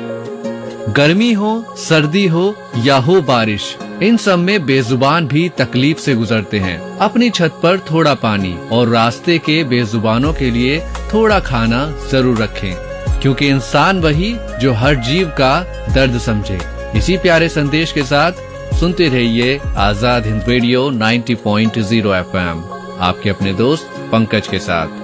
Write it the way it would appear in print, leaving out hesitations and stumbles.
गर्मी हो, सर्दी हो या हो बारिश, इन सब में बेजुबान भी तकलीफ से गुजरते हैं। अपनी छत पर थोड़ा पानी और रास्ते के बेजुबानों के लिए थोड़ा खाना जरूर रखें, क्योंकि इंसान वही जो हर जीव का दर्द समझे। इसी प्यारे संदेश के साथ सुनते रहिए आजाद हिंद रेडियो 90.0 FM, आपके अपने दोस्त पंकज के साथ।